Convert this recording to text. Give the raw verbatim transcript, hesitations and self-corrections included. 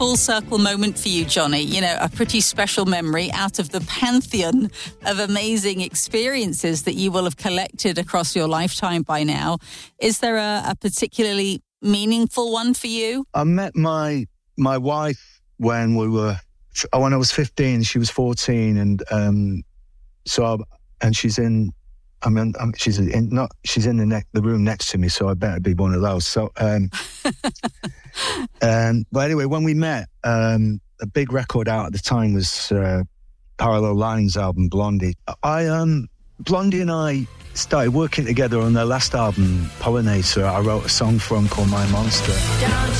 full circle moment for you, Johnny. You know, a pretty special memory out of the pantheon of amazing experiences that you will have collected across your lifetime by now. Is there a, a particularly meaningful one for you? I met my my wife when we were when I was fifteen. She was fourteen, and um, so I, and she's in. I mean, um, she's in not she's in the ne- the room next to me, so I better be one of those. So, um, um, but anyway, when we met, um, a big record out at the time was uh, Parallel Lines' album Blondie. I um, Blondie and I started working together on their last album, Pollinator. I wrote a song for them called My Monster. Don't